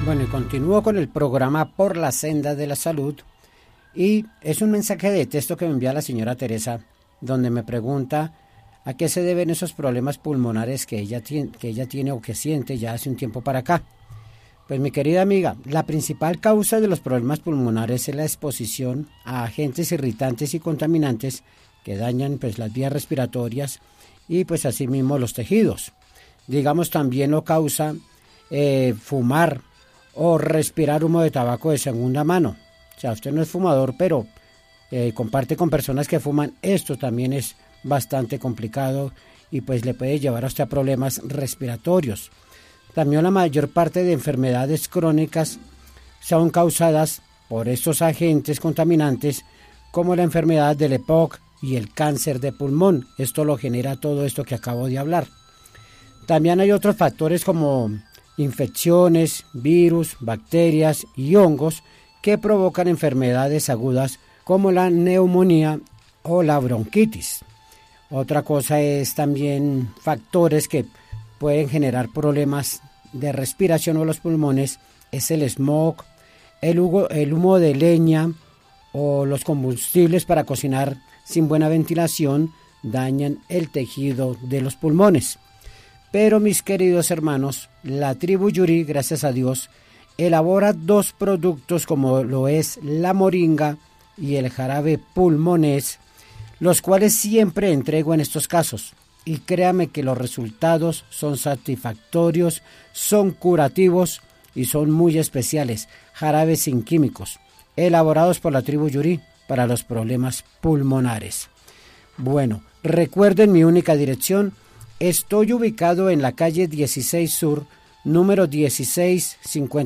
Bueno, y continúo con el programa Por la Senda de la Salud y es un mensaje de texto que me envía la señora Teresa donde me pregunta a qué se deben esos problemas pulmonares que ella tiene o que siente ya hace un tiempo para acá. Pues mi querida amiga, la principal causa de los problemas pulmonares es la exposición a agentes irritantes y contaminantes que dañan pues las vías respiratorias y pues asimismo los tejidos. Digamos también lo causa fumar o respirar humo de tabaco de segunda mano. O sea, usted no es fumador, pero comparte con personas que fuman. Esto también es bastante complicado y pues le puede llevar a usted a problemas respiratorios. También la mayor parte de enfermedades crónicas son causadas por estos agentes contaminantes, como la enfermedad del EPOC y el cáncer de pulmón. Esto lo genera todo esto que acabo de hablar. También hay otros factores como infecciones, virus, bacterias y hongos que provocan enfermedades agudas como la neumonía o la bronquitis. Otra cosa es también factores que pueden generar problemas de respiración o los pulmones, es el smog, el humo de leña o los combustibles para cocinar sin buena ventilación dañan el tejido de los pulmones. Pero mis queridos hermanos, la tribu Yuri, gracias a Dios, elabora dos productos como lo es la moringa y el jarabe pulmonés, los cuales siempre entrego en estos casos. Y créame que los resultados son satisfactorios, son curativos y son muy especiales. Jarabes sin químicos, elaborados por la tribu Yuri para los problemas pulmonares. Bueno, recuerden mi única dirección. Estoy ubicado en la calle 16 Sur, número 1650.